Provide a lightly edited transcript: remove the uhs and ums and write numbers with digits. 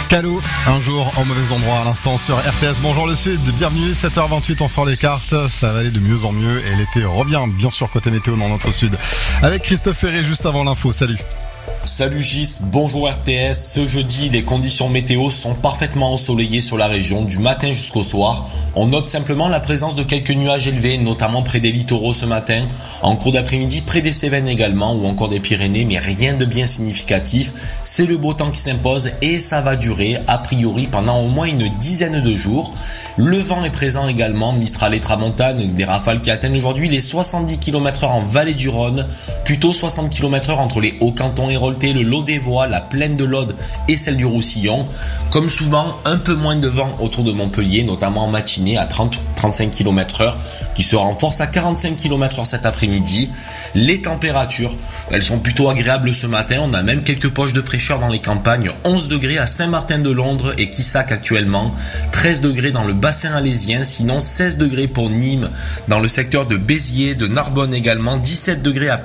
Calou, un jour au mauvais endroit à l'instant sur RTS. Bonjour le Sud, bienvenue, 7h28, on sort les cartes. Ça va aller de mieux en mieux et l'été revient bien sûr côté météo dans notre Sud. Avec Christophe Ferré juste avant l'info, salut. Salut Gis, bonjour RTS. Ce jeudi, les conditions météo sont parfaitement ensoleillées sur la région du matin jusqu'au soir. On note simplement la présence de quelques nuages élevés, notamment près des littoraux ce matin, en cours d'après-midi près des Cévennes également ou encore des Pyrénées, mais rien de bien significatif. C'est le beau temps qui s'impose et ça va durer a priori pendant au moins une dizaine de jours. Le vent est présent également, Mistral et Tramontane, des rafales qui atteignent aujourd'hui les 70 km/h en vallée du Rhône, plutôt 60 km/h entre les Hauts-Cantons et Rolté, le Lot-des-Voix, la plaine de l'Aude et celle du Roussillon. Comme souvent, un peu moins de vent autour de Montpellier, notamment en matinée à 30-35 km/h, qui se renforce à 45 km/h cet après-midi. Les températures, elles sont plutôt agréables ce matin, on a même quelques poches de fraîcheur dans les campagnes, 11 degrés à Saint-Martin-de-Londres et Quissac actuellement, 13 degrés dans le bassin alésien, sinon 16 degrés pour Nîmes, dans le secteur de Béziers, de Narbonne également, 17 degrés à